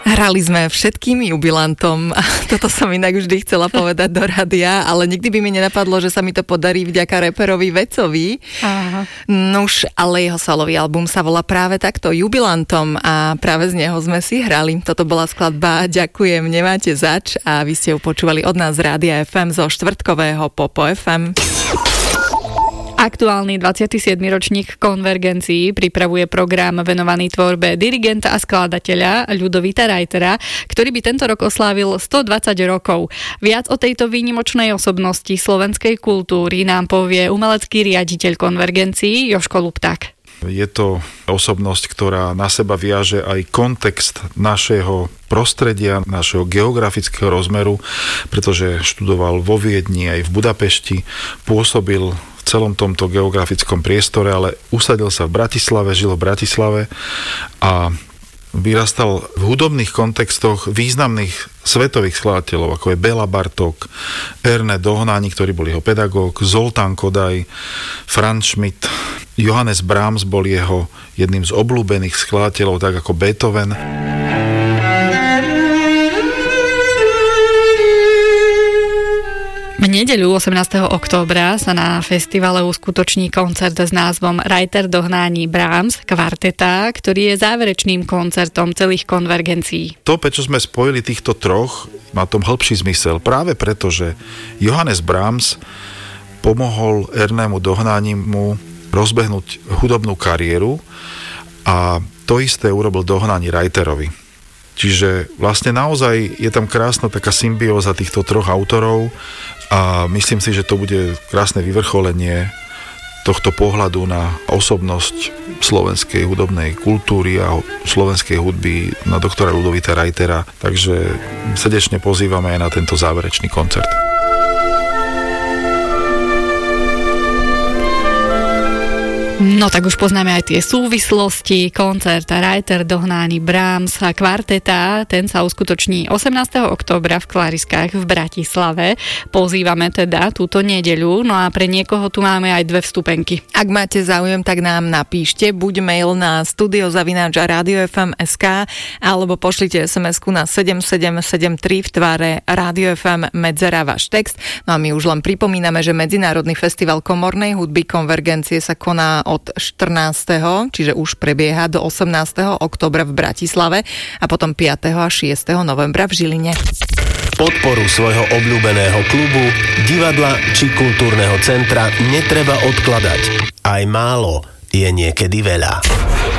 Hrali sme všetkým jubilantom. Toto som inak vždy chcela povedať do rádia, ale nikdy by mi nenapadlo, že sa mi to podarí vďaka reperovi Vecovi. Aha. Nuž, ale jeho solový album sa volá práve takto, Jubilantom, a práve z neho sme si hrali. Toto bola skladba Ďakujem, nemáte zač, a vy ste ju počúvali od nás z Rádia FM zo štvrtkového Popo FM. Aktuálny 27. ročník Konvergencií pripravuje program venovaný tvorbe dirigenta a skladateľa Ľudovita Reitera, ktorý by tento rok oslávil 120 rokov. Viac o tejto výnimočnej osobnosti slovenskej kultúry nám povie umelecký riaditeľ Konvergencií Jožko Lupták. Je to osobnosť, ktorá na seba viaže aj kontext našeho prostredia, našeho geografického rozmeru, pretože študoval vo Viedni aj v Budapešti, pôsobil v celom tomto geografickom priestore, ale usadil sa v Bratislave, žil v Bratislave a vyrastal v hudobných kontextoch významných svetových skladateľov, ako je Béla Bartók, Erne Dohnányi, ktorý bol jeho pedagóg, Zoltán Kodaj, Franz Schmidt, Johannes Brahms bol jeho jedným z obľúbených skladateľov, tak ako Beethoven. V nedeľu 18. októbra sa na festivale uskutoční koncert s názvom Reiter Dohnányi Brahms kvarteta, ktorý je záverečným koncertom celých konvergencií. To, prečo sme spojili týchto troch, má tom hĺbší zmysel. Práve preto, že Johannes Brahms pomohol Ernemu Dohnányimu rozbehnúť hudobnú kariéru a to isté urobil Dohnányi Reiterovi. Čiže vlastne naozaj je tam krásna taká symbióza týchto troch autorov a myslím si, že to bude krásne vyvrcholenie tohto pohľadu na osobnosť slovenskej hudobnej kultúry a slovenskej hudby na doktora Ľudovita Reitera. Takže srdečne pozývame aj na tento záverečný koncert. No tak už poznáme aj tie súvislosti. Koncert Reiter Dohnányi Brahms kvarteta, ten sa uskutoční 18. októbra v Klariskách v Bratislave. Pozývame teda túto nedeľu, no a pre niekoho tu máme aj 2 vstupenky. Ak máte záujem, tak nám napíšte buď mail na studio@radiofm.sk alebo pošlite SMS-ku na 7773 v tvare Radio FM medzera váš text. No a my už len pripomíname, že Medzinárodný festival komornej hudby Konvergencie sa koná od 14., čiže už prebieha do 18. októbra v Bratislave a potom 5. a 6. novembra v Žiline. Podporu svojho obľúbeného klubu, divadla či kultúrneho centra netreba odkladať. Aj málo je niekedy veľa.